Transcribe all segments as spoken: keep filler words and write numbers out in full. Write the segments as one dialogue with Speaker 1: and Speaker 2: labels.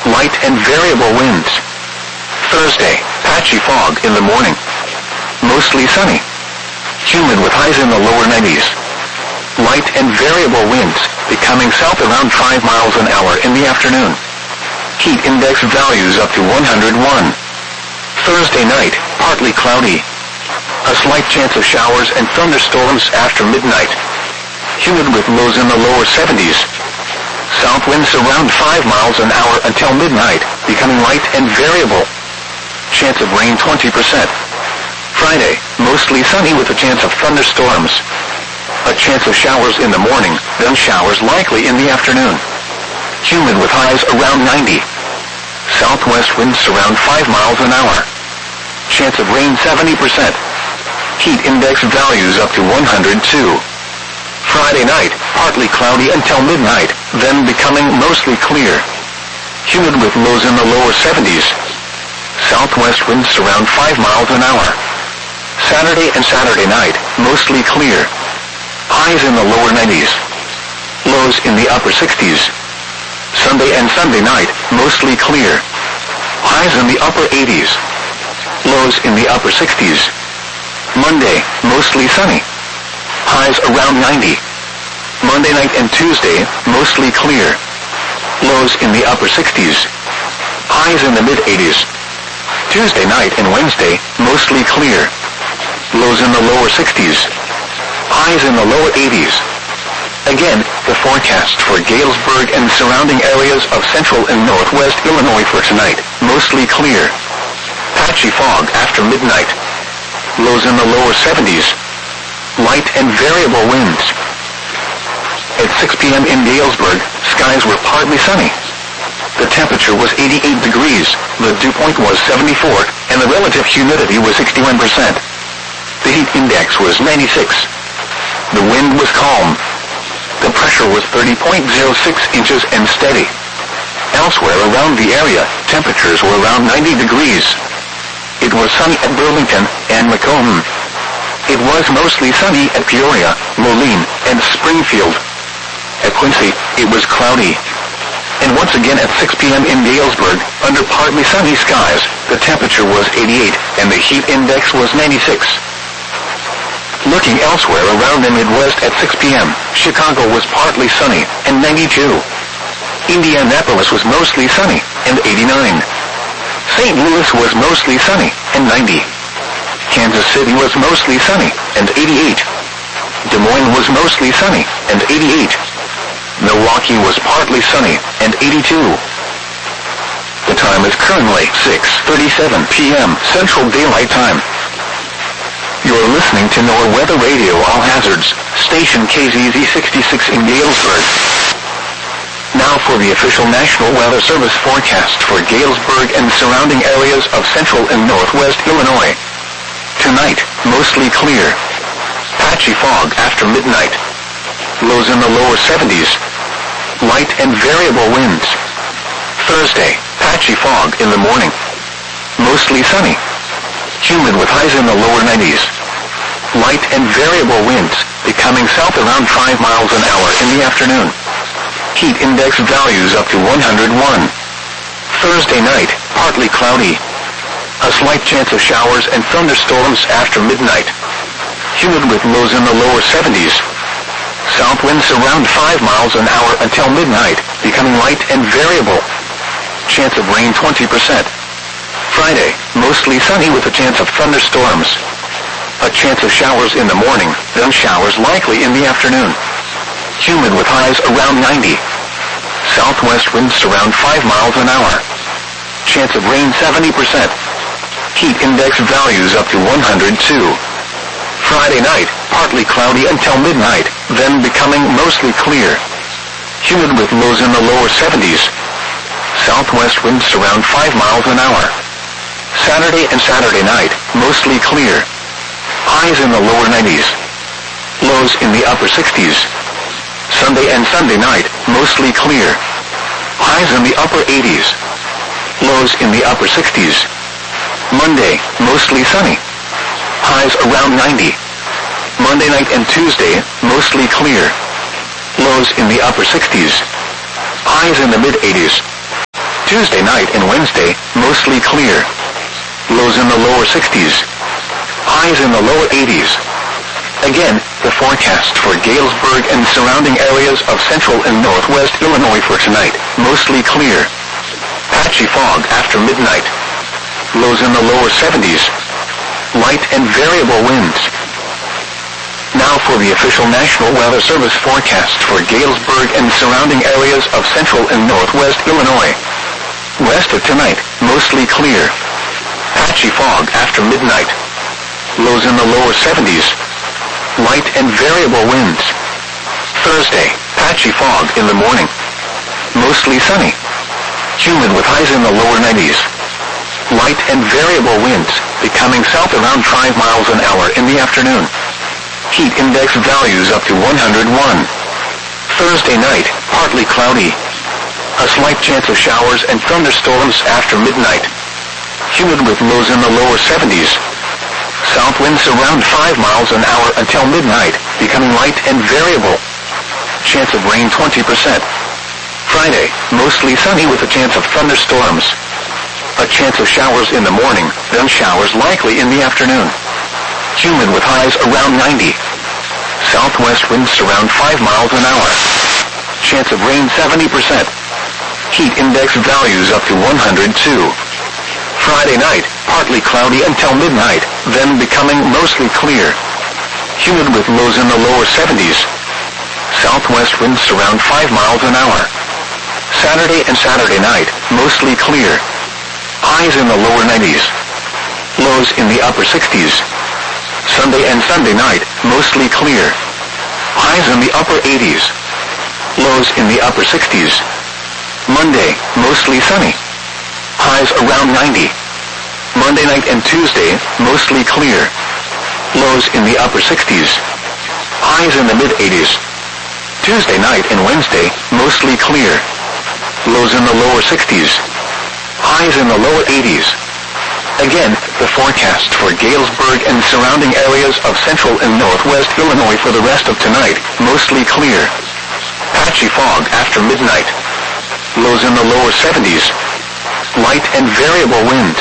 Speaker 1: light and variable winds. Thursday, patchy fog in the morning. Mostly sunny. Humid with highs in the lower nineties. Light and variable winds, becoming south around five miles an hour in the afternoon. Heat index values up to one hundred one. Thursday night, partly cloudy. A slight chance of showers and thunderstorms after midnight. Humid with lows in the lower seventies. South winds around five miles an hour until midnight, becoming light and variable. Chance of rain twenty percent. Friday, mostly sunny with a chance of thunderstorms. A chance of showers in the morning, then showers likely in the afternoon. Humid with highs around ninety. Southwest winds around five miles an hour. Chance of rain seventy percent. Heat index values up to one hundred two. Friday night, partly cloudy until midnight, then becoming mostly clear. Humid with lows in the lower seventies. Southwest winds around five miles an hour. Saturday and Saturday night, mostly clear. Highs in the lower nineties. Lows in the upper sixties. Sunday and Sunday night, mostly clear. Highs in the upper eighties. Lows in the upper sixties. Monday, mostly sunny. Highs around ninety. Monday night and Tuesday, mostly clear. Lows in the upper sixties. Highs in the mid-eighties. Tuesday night and Wednesday, mostly clear. Lows in the lower sixties. Highs in the lower eighties. Again, the forecast for Galesburg and surrounding areas of central and northwest Illinois for tonight, mostly clear. Patchy fog after midnight. Lows in the lower seventies. Light and variable winds. At six p.m. in Galesburg, skies were partly sunny. The temperature was eighty-eight degrees, the dew point was seventy-four, and the relative humidity was sixty-one percent. The heat index was ninety-six. The wind was calm. The pressure was thirty point zero six inches and steady. Elsewhere around the area, temperatures were around ninety degrees. It was sunny at Burlington and Macomb. It was mostly sunny at Peoria, Moline, and Springfield. At Quincy, it was cloudy. And once again at six p.m. in Galesburg, under partly sunny skies, the temperature was eighty-eight, and the heat index was ninety-six. Looking elsewhere around the Midwest at six p.m., Chicago was partly sunny, and ninety-two. Indianapolis was mostly sunny, and eighty-nine. Saint Louis was mostly sunny, and ninety. Kansas City was mostly sunny, and eighty-eight. Des Moines was mostly sunny, and eighty-eight. Milwaukee was partly sunny, and eighty-two. The time is currently six thirty-seven p.m. Central Daylight Time. You're listening to NOAA Weather Radio All Hazards, station K Z Z sixty-six in Galesburg. Now for the official National Weather Service forecast for Galesburg and surrounding areas of central and northwest Illinois. Tonight, mostly clear. Patchy fog after midnight. Lows in the lower seventies. Light and variable winds. Thursday, patchy fog in the morning. Mostly sunny. Humid with highs in the lower nineties. Light and variable winds, becoming south around five miles an hour in the afternoon. Heat index values up to one hundred one. Thursday night, partly cloudy. A slight chance of showers and thunderstorms after midnight. Humid with lows in the lower seventies. South winds around five miles an hour until midnight, becoming light and variable. Chance of rain twenty percent. Friday, mostly sunny with a chance of thunderstorms. A chance of showers in the morning, then showers likely in the afternoon. Humid with highs around ninety. Southwest winds around five miles an hour. Chance of rain seventy percent. Heat index values up to one hundred two. Friday night, partly cloudy until midnight, then becoming mostly clear. Humid with lows in the lower seventies. Southwest winds around five miles an hour. Saturday and Saturday night, mostly clear. Highs in the lower nineties. Lows in the upper sixties. Sunday and Sunday night, mostly clear. Highs in the upper eighties. Lows in the upper sixties. Monday, mostly sunny. Highs around ninety. Monday night and Tuesday, mostly clear. Lows in the upper sixties. Highs in the mid-eighties. Tuesday night and Wednesday, mostly clear. Lows in the lower sixties. Highs in the lower eighties. Again, the forecast for Galesburg and surrounding areas of central and northwest Illinois for tonight, mostly clear. Patchy fog after midnight. Lows in the lower seventies. Light and variable winds. Now for the official National Weather Service forecast for Galesburg and surrounding areas of central and northwest Illinois. West of tonight, mostly clear. Patchy fog after midnight. Lows in the lower seventies. Light and variable winds. Thursday, patchy fog in the morning. Mostly sunny. Humid with highs in the lower nineties. Light and variable winds, becoming south around five miles an hour in the afternoon. Heat index values up to one hundred one. Thursday night, partly cloudy. A slight chance of showers and thunderstorms after midnight. Humid with lows in the lower seventies. South winds around five miles an hour until midnight, becoming light and variable. Chance of rain twenty percent. Friday, mostly sunny with a chance of thunderstorms. A chance of showers in the morning, then showers likely in the afternoon. Humid with highs around ninety. Southwest winds around five miles an hour. Chance of rain seventy percent. Heat index values up to one hundred two. Friday night, partly cloudy until midnight, then becoming mostly clear. Humid with lows in the lower seventies. Southwest winds around five miles an hour. Saturday and Saturday night, mostly clear. Highs in the lower nineties. Lows in the upper sixties. Sunday and Sunday night, mostly clear. Highs in the upper eighties. Lows in the upper sixties. Monday, mostly sunny. Highs around ninety. Monday night and Tuesday, mostly clear. Lows in the upper sixties. Highs in the mid-eighties. Tuesday night and Wednesday, mostly clear. Lows in the lower sixties. Highs in the lower eighties. Again, the forecast for Galesburg and surrounding areas of central and northwest Illinois for the rest of tonight, mostly clear. Patchy fog after midnight. Lows in the lower seventies. Light and variable winds.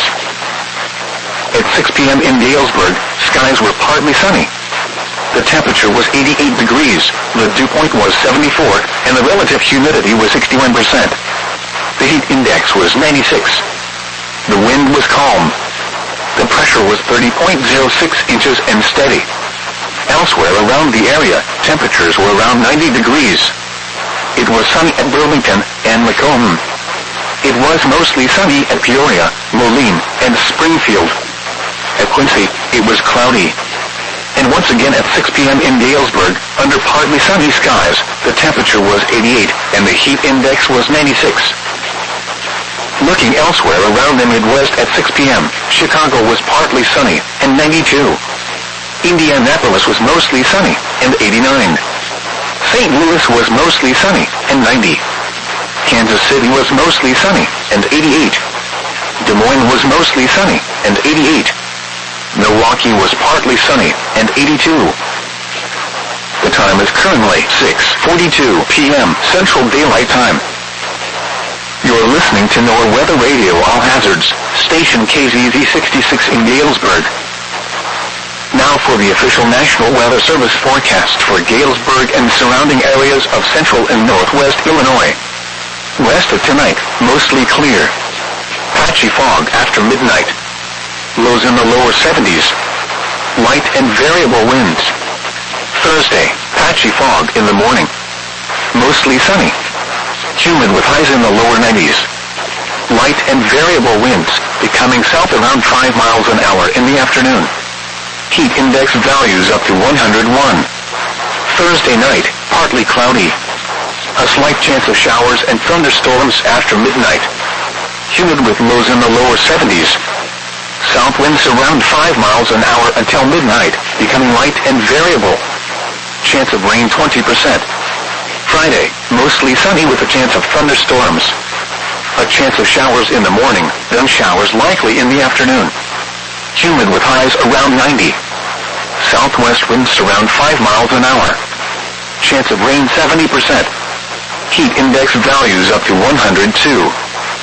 Speaker 1: At six p.m. in Galesburg, skies were partly sunny. The temperature was eighty-eight degrees, the dew point was seventy-four, and the relative humidity was sixty-one percent. The heat index was ninety-six. The wind was calm. The pressure was thirty point zero six inches and steady. Elsewhere around the area, temperatures were around ninety degrees. It was sunny at Burlington and Macomb. It was mostly sunny at Peoria, Moline, and Springfield. At Quincy, it was cloudy. And once again at six p.m. in Galesburg, under partly sunny skies, the temperature was eighty-eight and the heat index was ninety-six. Looking elsewhere around the Midwest at six p.m., Chicago was partly sunny and ninety-two. Indianapolis was mostly sunny and eighty-nine. Saint Louis was mostly sunny and ninety. Kansas City was mostly sunny and eighty-eight. Des Moines was mostly sunny and eighty-eight. Milwaukee was partly sunny and eighty-two. The time is currently six forty-two p.m. Central Daylight Time. You're listening to NOAA Weather Radio All Hazards, station K Z Z sixty-six in Galesburg. Now for the official National Weather Service forecast for Galesburg and surrounding areas of central and northwest Illinois. West of tonight, mostly clear. Patchy fog after midnight. Lows in the lower seventies. Light and variable winds. Thursday, patchy fog in the morning. Mostly sunny. Humid with highs in the lower nineties. Light and variable winds, becoming south around five miles an hour in the afternoon. Heat index values up to one hundred one. Thursday night, partly cloudy. A slight chance of showers and thunderstorms after midnight. Humid with lows in the lower seventies. South winds around five miles an hour until midnight, becoming light and variable. Chance of rain twenty percent. Friday, mostly sunny with a chance of thunderstorms. A chance of showers in the morning, then showers likely in the afternoon. Humid with highs around ninety. Southwest winds around five miles an hour. Chance of rain seventy percent. Heat index values up to one hundred two.